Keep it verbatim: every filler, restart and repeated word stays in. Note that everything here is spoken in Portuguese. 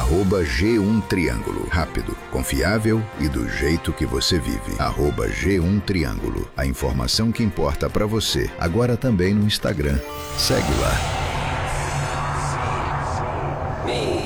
Arroba G um Triângulo. Rápido, confiável e do jeito que você vive. Arroba G um Triângulo. A informação que importa pra você, agora também no Instagram. Segue lá.